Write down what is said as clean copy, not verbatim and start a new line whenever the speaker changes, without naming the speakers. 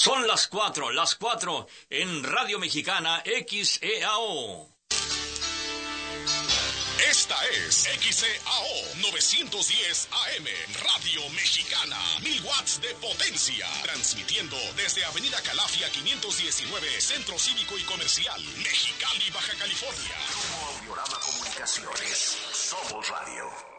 Son las 4 en Radio Mexicana XEAO.
Esta es XEAO 910 AM, Radio Mexicana, 1000 watts de potencia, transmitiendo desde Avenida Calafia 519, Centro Cívico y Comercial, Mexicali, Baja California.
Grupo Audiorama Comunicaciones, somos radio.